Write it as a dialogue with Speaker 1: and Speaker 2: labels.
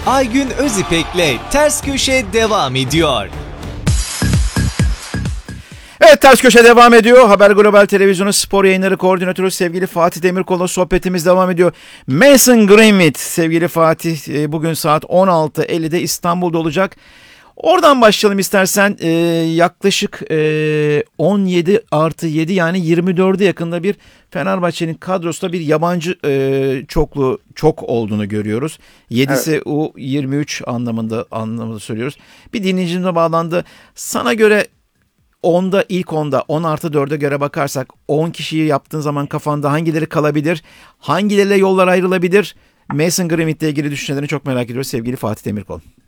Speaker 1: Aygün Özipek'le Ters Köşe devam ediyor.
Speaker 2: Evet, Ters Köşe devam ediyor. Haber Global Televizyonu Spor Yayınları Koordinatörü sevgili Fatih Demirkol'la sohbetimiz devam ediyor. Mason Greenwood sevgili Fatih bugün saat 16.50'de İstanbul'da olacak. Oradan başlayalım istersen. Yaklaşık 17+7 yani 24'e yakında bir Fenerbahçe'nin kadrosunda bir yabancı çokluğu çok olduğunu görüyoruz. 7'si evet. U23 anlamında söylüyoruz. Bir dinleyicimize bağlandı. Sana göre ilk 10'da 10+4'e göre bakarsak 10 kişiyi yaptığın zaman kafanda hangileri kalabilir? Hangileriyle yollar ayrılabilir? Mason Greenwood ile ilgili düşüncelerini çok merak ediyoruz sevgili Fatih Demirkol.